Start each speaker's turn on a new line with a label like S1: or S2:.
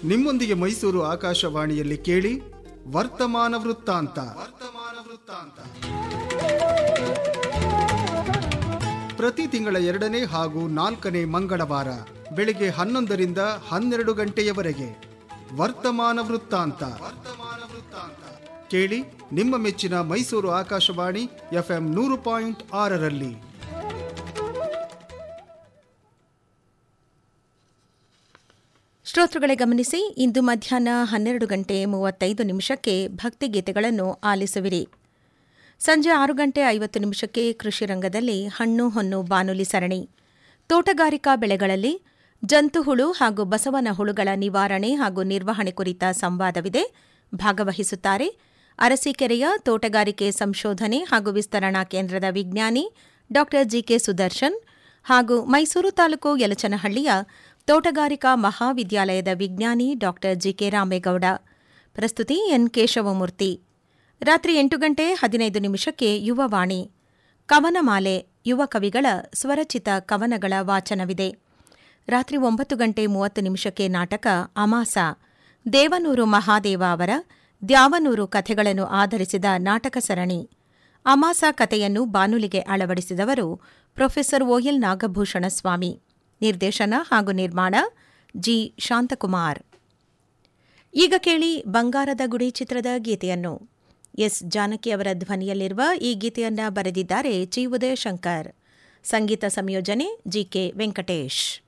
S1: ನಿಮ್ಮೊಂದಿಗೆ ಮೈಸೂರು ಆಕಾಶವಾಣಿಯಲ್ಲಿ ಕೇಳಿ ವರ್ತಮಾನ ವೃತ್ತಾಂತ. ಪ್ರತಿ ತಿಂಗಳ 2ನೇ ಹಾಗೂ 4ನೇ ಮಂಗಳವಾರ ಬೆಳಿಗ್ಗೆ 11ರಿಂದ 12 ಗಂಟೆಯವರೆಗೆ ವರ್ತಮಾನ ವೃತ್ತಾಂತ ಕೇಳಿ ನಿಮ್ಮ ಮೆಚ್ಚಿನ ಮೈಸೂರು ಆಕಾಶವಾಣಿ FM 100.6ರಲ್ಲಿ.
S2: ಶ್ರೋತೃಗಳೇ ಗಮನಿಸಿ, ಇಂದು ಮಧ್ಯಾಹ್ನ 12:35 ಭಕ್ತಿಗೀತೆಗಳನ್ನು ಆಲಿಸುವಿರಿ. ಸಂಜೆ 6:50 ಕೃಷಿ ರಂಗದಲ್ಲಿ ಹಣ್ಣು ಹೊನ್ನು ಬಾನುಲಿ ಸರಣಿ, ತೋಟಗಾರಿಕಾ ಬೆಳೆಗಳಲ್ಲಿ ಜಂತುಹುಳು ಹಾಗೂ ಬಸವನ ಹುಳುಗಳ ನಿವಾರಣೆ ಹಾಗೂ ನಿರ್ವಹಣೆ ಕುರಿತ ಸಂವಾದವಿದೆ. ಭಾಗವಹಿಸುತ್ತಾರೆ ಅರಸೀಕೆರೆಯ ತೋಟಗಾರಿಕೆ ಸಂಶೋಧನೆ ಹಾಗೂ ವಿಸ್ತರಣಾ ಕೇಂದ್ರದ ವಿಜ್ಞಾನಿ ಡಾ ಜಿಕೆ ಸುದರ್ಶನ್ ಹಾಗೂ ಮೈಸೂರು ತಾಲೂಕು ಯಲಚನಹಳ್ಳಿಯ ತೋಟಗಾರಿಕಾ ಮಹಾವಿದ್ಯಾಲಯದ ವಿಜ್ಞಾನಿ ಡಾ ಜಿಕೆ ರಾಮೇಗೌಡ. ಪ್ರಸ್ತುತಿ ಎನ್ ಕೇಶವಮೂರ್ತಿ. ರಾತ್ರಿ 8:15 ಯುವವಾಣಿ, ಕವನಮಾಲೆ, ಯುವ ಕವಿಗಳ ಸ್ವರಚಿತ ಕವನಗಳ ವಾಚನವಿದೆ. ರಾತ್ರಿ 9:30 ನಾಟಕ ಅಮಾಸ, ದೇವನೂರು ಮಹಾದೇವ ಅವರ ದ್ಯಾವನೂರು ಕಥೆಗಳನ್ನು ಆಧರಿಸಿದ ನಾಟಕ ಸರಣಿ. ಅಮಾಸ ಕಥೆಯನ್ನು ಬಾನುಲಿಗೆ ಅಳವಡಿಸಿದವರು ಪ್ರೊಫೆಸರ್ OL ನಾಗಭೂಷಣ ಸ್ವಾಮಿ. ನಿರ್ದೇಶನ ಹಾಗೂ ನಿರ್ಮಾಣ ಜಿ ಶಾಂತಕುಮಾರ್. ಈಗ ಕೇಳಿ ಬಂಗಾರದ ಗುಡಿ ಚಿತ್ರದ ಗೀತೆಯನ್ನು. ಎಸ್ ಜಾನಕಿ ಅವರ ಧ್ವನಿಯಲ್ಲಿರುವ ಈ ಗೀತೆಯನ್ನು ಬರೆದಿದ್ದಾರೆ ಜಿ ಉದಯಶಂಕರ್. ಸಂಗೀತ ಸಂಯೋಜನೆ ಜಿಕೆ ವೆಂಕಟೇಶ್.